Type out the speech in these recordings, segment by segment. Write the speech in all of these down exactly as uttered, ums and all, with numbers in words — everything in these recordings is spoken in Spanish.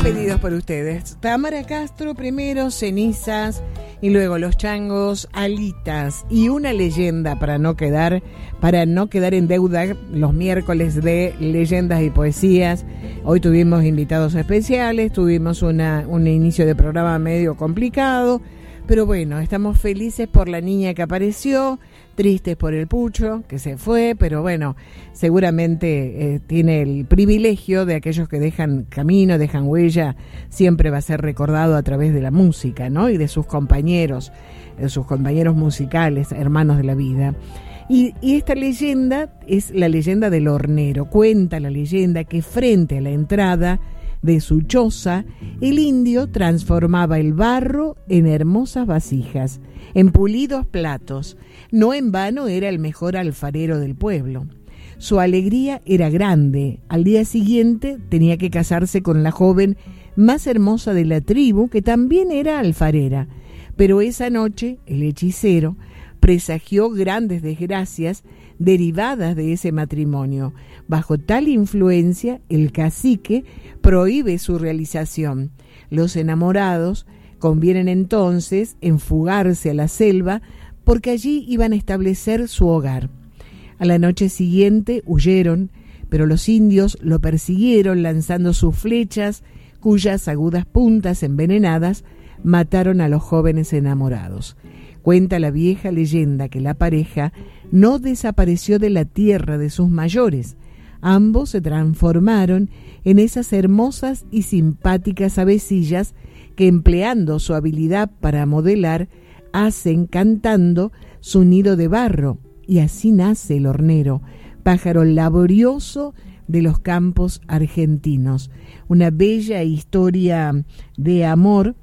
pedidos por ustedes. Tamara Castro primero, cenizas, y luego los changos, alitas, y una leyenda para no quedar, para no quedar en deuda los miércoles de leyendas y poesías. Hoy tuvimos invitados especiales, tuvimos una, un inicio de programa medio complicado, pero bueno, estamos felices por la niña que apareció, tristes por el Pucho que se fue, pero bueno, seguramente eh, tiene el privilegio de aquellos que dejan camino, dejan huella, siempre va a ser recordado a través de la música, ¿no? Y de sus compañeros, de sus compañeros musicales, hermanos de la vida. Y, y esta leyenda es la leyenda del hornero. Cuenta la leyenda que frente a la entrada de su choza, el indio transformaba el barro en hermosas vasijas, en pulidos platos. No en vano era el mejor alfarero del pueblo. Su alegría era grande. Al día siguiente tenía que casarse con la joven más hermosa de la tribu, que también era alfarera. Pero esa noche el hechicero presagió grandes desgracias derivadas de ese matrimonio. Bajo tal influencia, el cacique prohíbe su realización. Los enamorados convienen entonces en fugarse a la selva, porque allí iban a establecer su hogar. A la noche siguiente huyeron, pero los indios lo persiguieron lanzando sus flechas, cuyas agudas puntas envenenadas mataron a los jóvenes enamorados. Cuenta la vieja leyenda que la pareja no desapareció de la tierra de sus mayores. Ambos se transformaron en esas hermosas y simpáticas avecillas que, empleando su habilidad para modelar, hacen cantando su nido de barro, y así nace el hornero, pájaro laborioso de los campos argentinos. Una bella historia de amor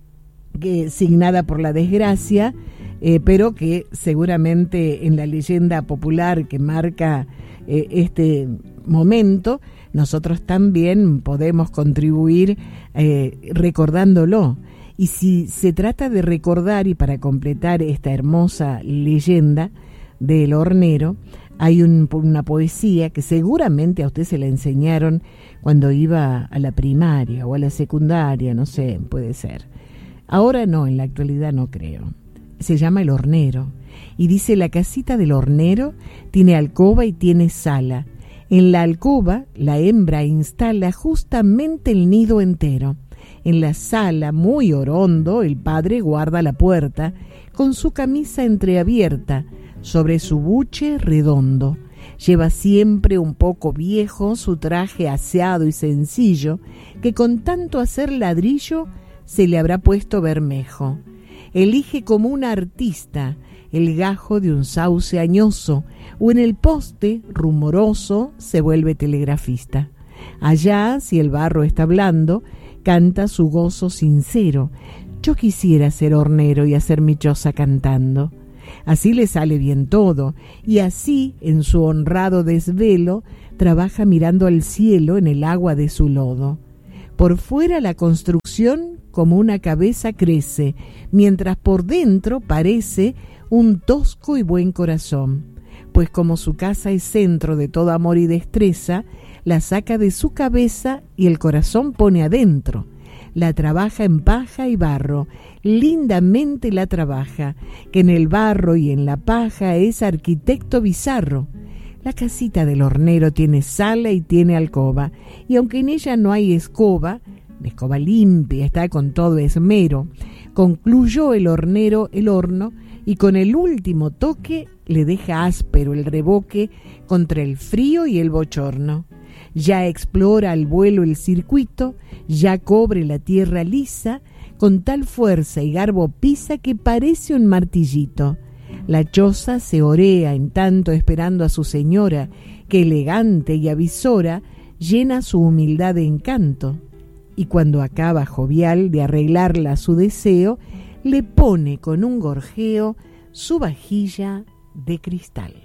que, signada por la desgracia, eh, pero que seguramente en la leyenda popular que marca eh, este momento, nosotros también podemos contribuir eh, recordándolo. Y si se trata de recordar, y para completar esta hermosa leyenda del hornero, hay un, una poesía que seguramente a usted se la enseñaron cuando iba a la primaria o a la secundaria, no sé, puede ser. Ahora no, en la actualidad no creo. Se llama El hornero y dice: la casita del hornero tiene alcoba y tiene sala. En la alcoba la hembra instala justamente el nido entero. En la sala, muy orondo, el padre guarda la puerta con su camisa entreabierta sobre su buche redondo. Lleva siempre un poco viejo su traje aseado y sencillo, que con tanto hacer ladrillo se le habrá puesto bermejo. Elige como un artista el gajo de un sauce añoso, o en el poste rumoroso se vuelve telegrafista. Allá, si el barro está blando, canta su gozo sincero: yo quisiera ser hornero y hacer mi choza cantando. Así le sale bien todo, y así, en su honrado desvelo, trabaja mirando al cielo en el agua de su lodo. Por fuera la construcción como una cabeza crece, mientras por dentro parece un tosco y buen corazón. Pues como su casa es centro de todo amor y destreza, la saca de su cabeza y el corazón pone adentro. La trabaja en paja y barro, lindamente la trabaja, que en el barro y en la paja es arquitecto bizarro. La casita del hornero tiene sala y tiene alcoba, y aunque en ella no hay escoba, la escoba limpia está con todo esmero, concluyó el hornero el horno, y con el último toque le deja áspero el reboque contra el frío y el bochorno. Ya explora al vuelo el circuito, ya cobre la tierra lisa, con tal fuerza y garbo pisa que parece un martillito. La choza se orea en tanto esperando a su señora, que elegante y avisora llena su humildad de encanto. Y cuando acaba jovial de arreglarla su deseo, le pone con un gorjeo su vajilla de cristal.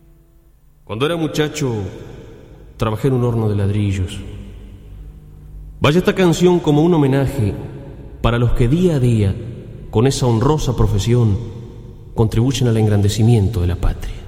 Cuando era muchacho, trabajé en un horno de ladrillos. Vaya esta canción como un homenaje para los que día a día, con esa honrosa profesión, contribuyen al engrandecimiento de la patria.